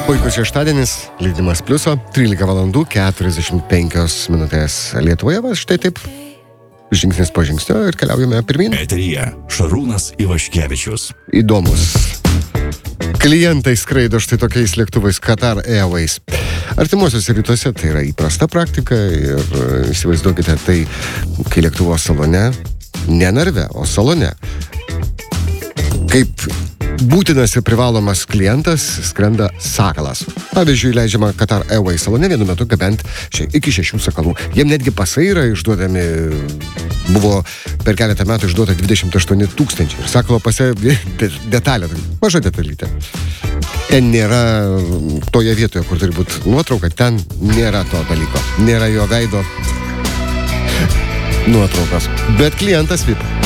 Puikus šeštadienis, Leidimas Pliuso, 13 valandų 45 minutės Lietuvoje, va štai taip, žingsnis po žingsnio ir keliaujame pirmin. Eteryje Šarūnas Ivaškevičius. Įdomus. Klientai skraido štai tokiais lėktuvais Qatar Airways. Artimuosiuose rytuose tai yra įprasta praktika ir įsivaizduokite tai, kai lėktuvo salone, ne narve, o salone, kaip būtinas ir privalomas klientas skrenda sakalas. Pavyzdžiui, leidžiama Qatar Airways salone vienu metu gabent iki 6 sakalų. Jiem netgi pasai yra išduodami, buvo per keletą metų išduota 28 000 ir sakalo pase detalė, maža detalytė. Ten nėra toje vietoje, kur turi būti nuotrauka, ten nėra to dalyko. Nėra jo veido nuotraukos. Bet klientas VIP.